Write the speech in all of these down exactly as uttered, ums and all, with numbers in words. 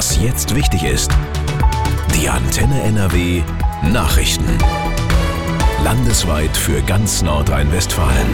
Was jetzt wichtig ist. Die Antenne N R W Nachrichten. Landesweit für ganz Nordrhein-Westfalen.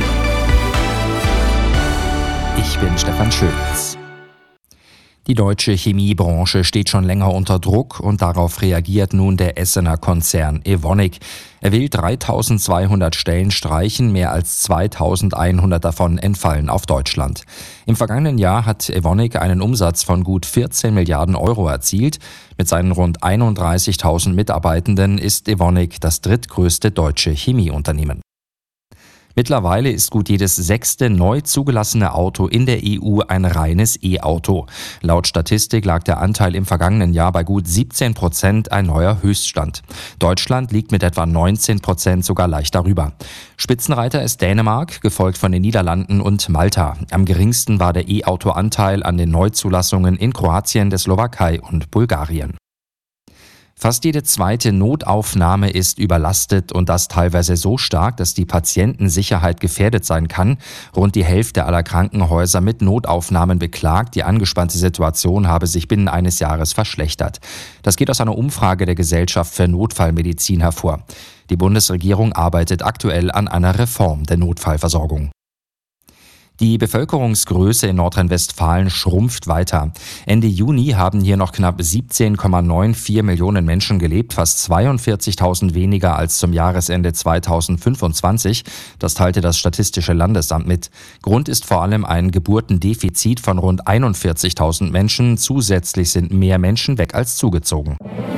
Ich bin Stefan Schöns. Die deutsche Chemiebranche steht schon länger unter Druck und darauf reagiert nun der Essener Konzern Evonik. Er will dreitausendzweihundert Stellen streichen, mehr als zweitausendeinhundert davon entfallen auf Deutschland. Im vergangenen Jahr hat Evonik einen Umsatz von gut vierzehn Milliarden Euro erzielt. Mit seinen rund einunddreißigtausend Mitarbeitenden ist Evonik das drittgrößte deutsche Chemieunternehmen. Mittlerweile ist gut jedes sechste neu zugelassene Auto in der E U ein reines E-Auto. Laut Statistik lag der Anteil im vergangenen Jahr bei gut siebzehn Prozent, ein neuer Höchststand. Deutschland liegt mit etwa neunzehn Prozent sogar leicht darüber. Spitzenreiter ist Dänemark, gefolgt von den Niederlanden und Malta. Am geringsten war der E-Auto-Anteil an den Neuzulassungen in Kroatien, der Slowakei und Bulgarien. Fast jede zweite Notaufnahme ist überlastet und das teilweise so stark, dass die Patientensicherheit gefährdet sein kann. Rund die Hälfte aller Krankenhäuser mit Notaufnahmen beklagt, die angespannte Situation habe sich binnen eines Jahres verschlechtert. Das geht aus einer Umfrage der Gesellschaft für Notfallmedizin hervor. Die Bundesregierung arbeitet aktuell an einer Reform der Notfallversorgung. Die Bevölkerungsgröße in Nordrhein-Westfalen schrumpft weiter. Ende Juni haben hier noch knapp siebzehn Komma vierundneunzig Millionen Menschen gelebt, fast zweiundvierzigtausend weniger als zum Jahresende zweitausendfünfundzwanzig. Das teilte das Statistische Landesamt mit. Grund ist vor allem ein Geburtendefizit von rund einundvierzigtausend Menschen. Zusätzlich sind mehr Menschen weg als zugezogen.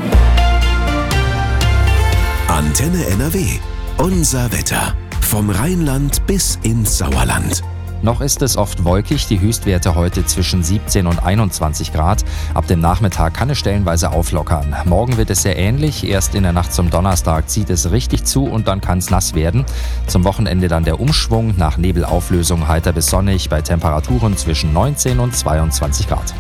Antenne N R W. Unser Wetter. Vom Rheinland bis ins Sauerland. Noch ist es oft wolkig, die Höchstwerte heute zwischen siebzehn und einundzwanzig Grad. Ab dem Nachmittag kann es stellenweise auflockern. Morgen wird es sehr ähnlich. Erst in der Nacht zum Donnerstag zieht es richtig zu und dann kann es nass werden. Zum Wochenende dann der Umschwung. Nach Nebelauflösung heiter bis sonnig bei Temperaturen zwischen neunzehn und zweiundzwanzig Grad.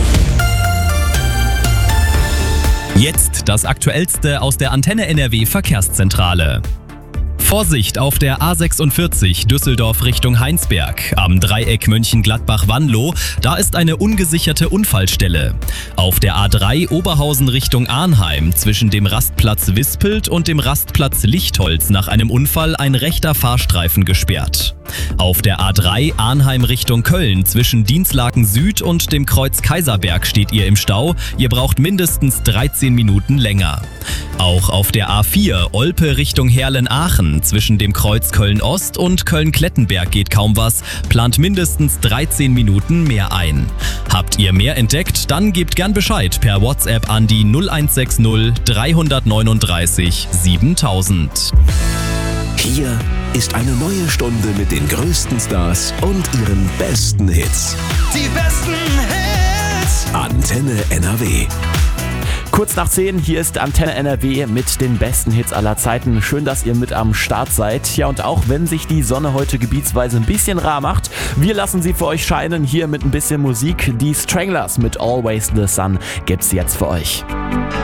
Jetzt das Aktuellste aus der Antenne N R W Verkehrszentrale. Vorsicht auf der A sechsundvierzig Düsseldorf Richtung Heinsberg. Am Dreieck Mönchengladbach-Wanlo, da ist eine ungesicherte Unfallstelle. Auf der A drei Oberhausen Richtung Arnheim zwischen dem Rastplatz Wispelt und dem Rastplatz Lichtholz nach einem Unfall ein rechter Fahrstreifen gesperrt. Auf der A drei Arnheim Richtung Köln zwischen Dinslaken Süd und dem Kreuz Kaiserberg steht ihr im Stau. Ihr braucht mindestens dreizehn Minuten länger. Auch auf der A vier Olpe Richtung Herlen-Aachen zwischen dem Kreuz Köln-Ost und Köln-Klettenberg geht kaum was, plant mindestens dreizehn Minuten mehr ein. Habt ihr mehr entdeckt? Dann gebt gern Bescheid per WhatsApp an die null eins sechs null drei neun drei siebentausend. Hier ist eine neue Stunde mit den größten Stars und ihren besten Hits. Die besten Hits! Antenne N R W. Kurz nach zehn, hier ist Antenne N R W mit den besten Hits aller Zeiten. Schön, dass ihr mit am Start seid. Ja, und auch wenn sich die Sonne heute gebietsweise ein bisschen rar macht, wir lassen sie für euch scheinen hier mit ein bisschen Musik. Die Stranglers mit Always the Sun gibt's jetzt für euch.